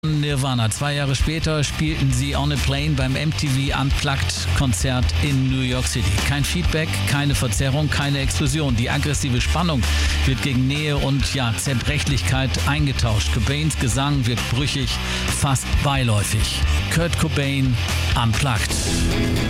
Nirvana. 2 Jahre später spielten sie On a Plane beim MTV Unplugged-Konzert in New York City. Kein Feedback, keine Verzerrung, keine Explosion. Die aggressive Spannung wird gegen Nähe und Zerbrechlichkeit eingetauscht. Cobains Gesang wird brüchig, fast beiläufig. Kurt Cobain Unplugged.